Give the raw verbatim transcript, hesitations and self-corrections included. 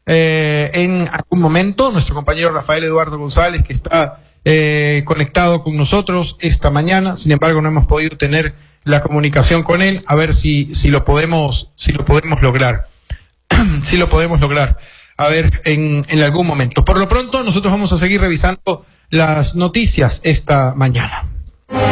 eh, en algún momento. Nuestro compañero Rafael Eduardo González, que está eh, conectado con nosotros esta mañana, sin embargo no hemos podido tener la comunicación con él, a ver si, si lo podemos, si lo podemos lograr, si lo podemos lograr, a ver, en, en algún momento. Por lo pronto, nosotros vamos a seguir revisando las noticias esta mañana.